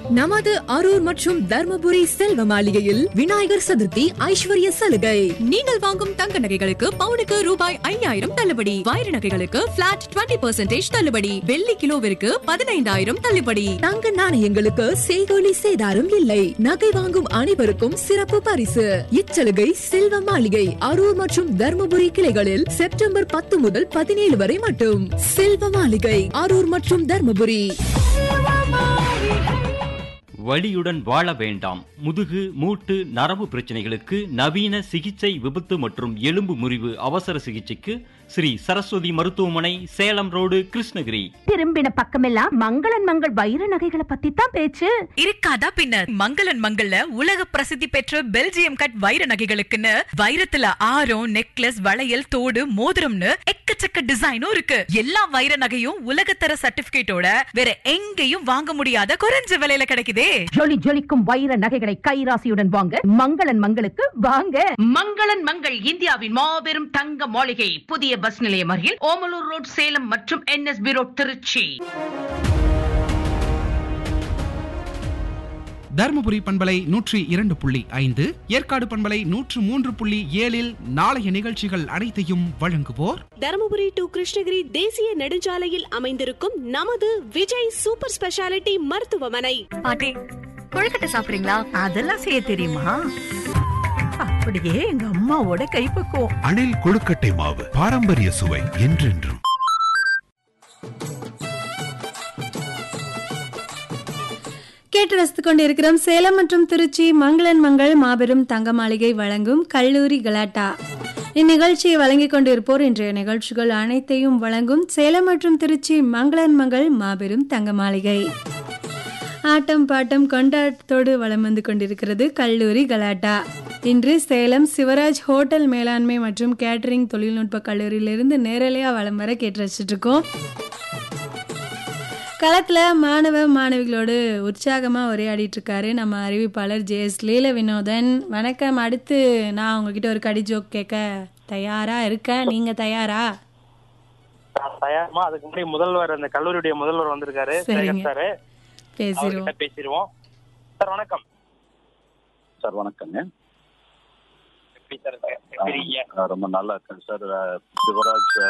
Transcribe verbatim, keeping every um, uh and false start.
நமது அரூர் மற்றும் தர்மபுரி செல்வ மாளிகையில் விநாயகர் சதுர்த்தி ஐஸ்வர்ய சலுகை. நீங்கள் வாங்கும் தங்க நகைகளுக்கு பவுனுக்கு ரூபாய் ஐயாயிரம் தள்ளுபடி, வைர நகைகளுக்கு பிளாட் இருபது பர்சன்டேஜ் தள்ளுபடி, வெள்ளி கிலோவிற்கு பதினைந்தாயிரம் தள்ளுபடி, தங்க நாணயங்களுக்கு செய்கூலி சேதாரம் இல்லை. நகை வாங்கும் அனைவருக்கும் சிறப்பு பரிசு. இச்சலுகை செல்வ மாளிகை அரூர் மற்றும் தர்மபுரி கிளைகளில் செப்டம்பர் பத்து முதல் பதினேழு வரை மட்டும். செல்வ மாளிகை அரூர் மற்றும் தர்மபுரி. வலியுடன் வாழ வேண்டாம். முதுகு, மூட்டு, நரம்பு பிரச்சனைகளுக்கு நவீன சிகிச்சை, விபத்து மற்றும் எலும்பு முறிவு அவசர சிகிச்சைக்கு ஸ்ரீ சரஸ்வதி மருத்துவமனை, சேலம் ரோடு, கிருஷ்ணகிரி. திரும்பின பக்கமெல்லாம் மங்களன் மங்கள் வைர நகைகளை பத்தி தான் பேச்சு. இருக்காதா பின்னர். மங்களன் மங்கள்ல உலக பிரசித்தி பெற்ற பெல்ஜியம் கட் வைர நகைகளுக்குன்னு வைரத்துல ஆரம், நெக்லஸ், வளையல், தோடு, மோதிரம்னு எக்கச்சக்க டிசைனும் இருக்கு. எல்லா வைர நகையும் உலகத்தர சர்டிபிகேட்டோட வேற எங்கேயும் வாங்க முடியாத குறைஞ்ச விலையில கிடைக்குதே. ஜொலி ஜொலிக்கும் வைர நகைகளை கைராசியுடன் வாங்க மங்களன் மங்களுக்கு வாங்க. மங்களன் மங்கள் இந்தியாவின் மாபெரும் தங்க மாளிகை, புதிய பஸ் நிலையம் அருகில் ஓமலூர் ரோட், சேலம் மற்றும் என்எஸ்பி ரோட், திருச்சி. தர்மபுரி பண்பலை நூற்றி இரண்டு புள்ளி ஐந்து, ஏற்காடு பண்பலை நூற்று மூன்று புள்ளி ஏழில் நாளைய நிகழ்ச்சிகள் அனைத்தையும் வழங்குவோர் தர்மபுரி டு கிருஷ்ணகிரி தேசிய நெடுஞ்சாலையில் அமைந்திருக்கும் நமது விஜய் சூப்பர் ஸ்பெஷாலிட்டி மருத்துவமனை. பாட்டி, கொழுக்கட்டை சாப்பிடுறீங்களா? அதெல்லாம் செய்ய தெரியுமா? அப்படியே எங்க அம்மாவோட கைப்பக்குவம். அணில் கொழுக்கட்டை மாவு, பாரம்பரிய சுவை என்றென்றும். கேட்டு ரசித்துக் கொண்டிருக்கிறோம் சேலம் மற்றும் திருச்சி மங்களன் மங்கள் மாபெரும் தங்க மாளிகை வழங்கும் கல்லூரி கலாட்டா. இந்நிகழ்ச்சியை வழங்கிக் கொண்டிருப்போர் இன்றைய நிகழ்ச்சிகள் அனைத்தையும் வழங்கும் சேலம் மற்றும் திருச்சி மங்களன் மங்கள் மாபெரும் தங்க மாளிகை. ஆட்டம் பாட்டம் கொண்டாட்டத்தோடு வலம் வந்து கொண்டிருக்கிறது கல்லூரி கலாட்டா. இன்று சேலம் சிவராஜ் ஹோட்டல் மேலாண்மை மற்றும் கேட்டரிங் தொழில்நுட்ப கல்லூரியிலிருந்து நேரலையாக வலம் வர கேட்டு ரசிச்சுட்டு இருக்கோம். களத்தில் மாணவ மாணவிகளோடு உற்சாகமாக உரையாடிட்டு இருக்காரு நம்ம அறிவிப்பாளர் ஜே எஸ் லீல வினோதன். வணக்கம். அடுத்து நான் உங்ககிட்ட ஒரு கடி ஜோக் கேட்க தயாரா இருக்கேன், நீங்க தயாரா? தயாரமா? அதுக்கு முன்னாடி முதல்வர், அந்த கல்லூரியுடைய முதல்வர் வந்திருக்காரு. பேசிடுவோம் பேசிடுவோம் சார். வணக்கம் சார். வணக்கங்க. எப்படி சார்? ரொம்ப நல்லா இருக்கேன் சார். சிவராஜ்